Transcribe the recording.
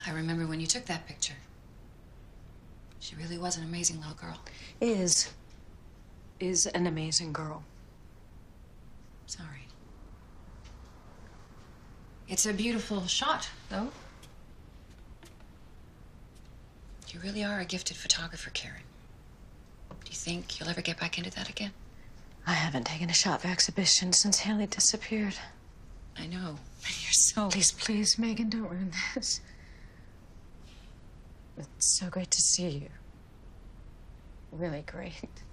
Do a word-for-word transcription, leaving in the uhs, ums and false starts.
I remember when you took that picture. She really was an amazing little girl. Is. Is an amazing girl. Sorry. It's a beautiful shot, though. You really are a gifted photographer, Karen. Do you think you'll ever get back into that again? I haven't taken a shot for exhibition since Haley disappeared. I know. You're so... Please, please, Megan, don't ruin this. It's so great to see you. Really great.